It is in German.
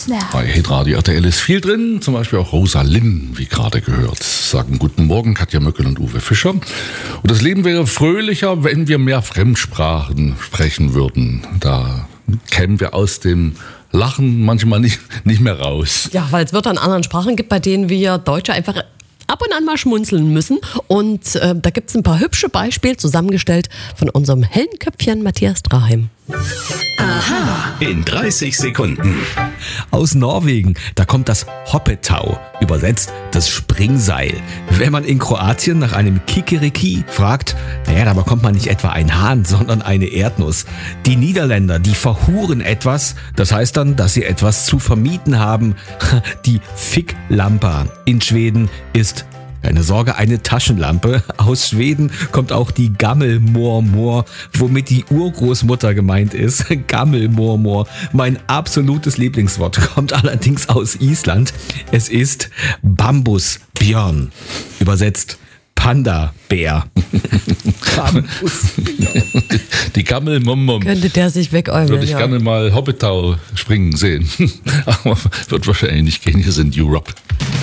Bei Hitradio RTL ist viel drin, zum Beispiel auch Rosa Linn, wie gerade gehört. Sagen guten Morgen Katja Möckel und Uwe Fischer. Und das Leben wäre fröhlicher, wenn wir mehr Fremdsprachen sprechen würden. Da kämen wir aus dem Lachen manchmal nicht mehr raus. Ja, weil es Wörter in anderen Sprachen gibt, bei denen wir Deutsche einfach ab und an mal schmunzeln müssen. Und da gibt es ein paar hübsche Beispiele zusammengestellt von unserem hellen Köpfchen Matthias Draheim. Aha, in 30 Sekunden. Aus Norwegen, da kommt das Hoppetau, übersetzt das Springseil. Wenn man in Kroatien nach einem Kikeriki fragt, da bekommt man nicht etwa einen Hahn, sondern eine Erdnuss. Die Niederländer, die verhuren etwas, das heißt dann, dass sie etwas zu vermieten haben. Die Ficklampa in Schweden ist keine Sorge, eine Taschenlampe. Aus Schweden kommt auch die Gammelmormor, womit die Urgroßmutter gemeint ist. Gammelmormor, mein absolutes Lieblingswort, kommt allerdings aus Island. Es ist Bambusbjörn, übersetzt Panda-Bär. Die Gammelmormor. Könnte der sich wegäumeln, würde ich gerne mal Hoppetau springen sehen. Aber wird wahrscheinlich nicht gehen, hier sind Europe.